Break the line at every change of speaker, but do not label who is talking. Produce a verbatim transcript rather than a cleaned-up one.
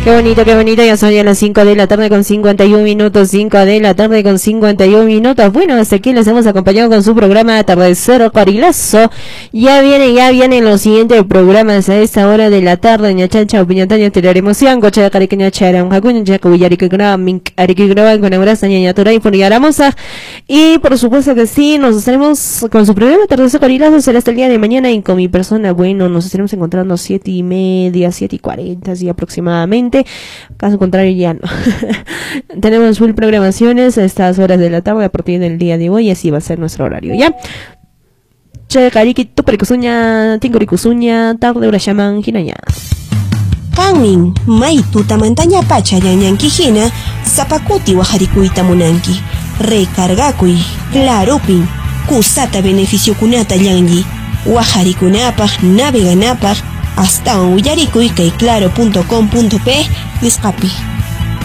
Qué bonito, qué bonito, ya son ya las cinco de la tarde con cincuenta y un minutos, cinco de la tarde con cincuenta y un minutos. Bueno, hasta aquí les hemos acompañado con su programa Atardecer Carilazo. Ya vienen, ya vienen los siguientes programas a esta hora de la tarde. Ñachancha, opinión, taña, telaremos yango, cha, cariqueña, chara, un jacuña, chaco, villarique, grabin, arique, graban, con abraza, ñaña, tora, informaramos. Y por supuesto que sí, nos estaremos con su programa Atardecer Carilazo, será hasta el día de mañana. Y con mi persona, bueno, nos estaremos encontrando siete y media, siete y cuarenta, así aproximadamente. Caso contrario ya no. Tenemos full programaciones a estas horas de la tarde a partir del día de hoy, así va a ser nuestro horario, ¿ya? Che, cariquito, pericusuña, tincoricusuña, tarde, ura llaman, ginaña.
Kanmin, may tutamantaña pacha ñañankijina, zapakuti wajarikuita munanki. Recargakuy, clarupin, kusata beneficio kunata yangi. Wajarikunapaj, naveganapaj, hasta un willarikuy kay claro punto com punto p, nisqapi.